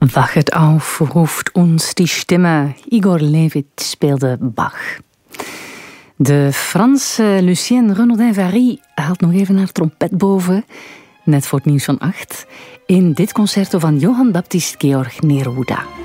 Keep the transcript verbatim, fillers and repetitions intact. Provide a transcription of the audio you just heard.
Wachet auf, ruft ons die Stimme. Igor Levit speelde Bach. De Franse Lucien Renaudin-Vary haalt nog even haar trompet boven, net voor het nieuws van acht, in dit concerto van Johann Baptist Georg Neruda.